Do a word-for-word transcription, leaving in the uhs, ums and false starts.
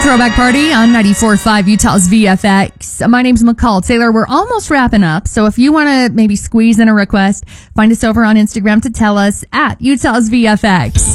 Throwback Party on ninety-four point five Utah's V F X. My name's McCall Taylor. We're almost wrapping up, so if you want to maybe squeeze in a request, find us over on Instagram to tell us at Utah's V F X.